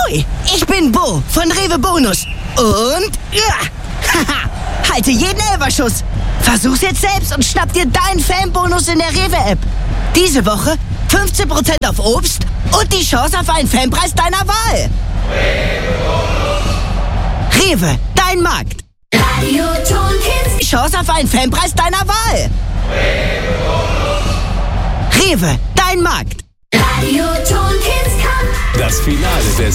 Ahoi, ich bin Bo von Rewe Bonus. Und halte jeden Elferschuss. Versuch's jetzt selbst und schnapp dir deinen Fanbonus in der Rewe-App. Diese Woche 15% auf Obst und die Chance auf einen Fanpreis deiner Wahl. Rewe, dein Markt. Radio Ton Kids. Chance auf einen Fanpreis deiner Wahl. Rewe, dein Markt. Radio Ton Kids Cup. Das Finale der